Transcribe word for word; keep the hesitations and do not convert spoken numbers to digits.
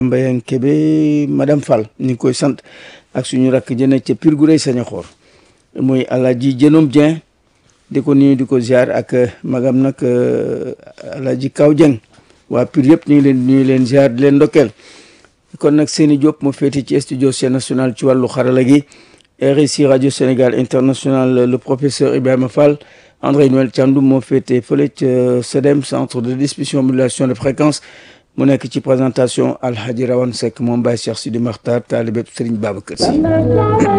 Mbayang Kébé madame Fall ñu ngi koy sant ak suñu rakk jëne ca Pire gu rëy sañ xoor muy Alaaji Jënom Dieng di ko nuyu di ko ziar ak magam nag Alaaji Kaw Dieng waa Pire yëpp ñu ngi leen nuyu leen ziar di leen ndokkeel kon nag Seni Diop moo féete ci studio chaîne nationale ci wàllu xarala gi R I C Radio Sénégal International le professeur Ibrahima Fall André Noël Thiandoum moo féete fële ca C E D E M centre de distribution modulation de fréquence mu nekk ci présentation Alhaji Rawane Seck moom Baye Cheikh Sidi Makhtar taalibe Serigne Babacar Sy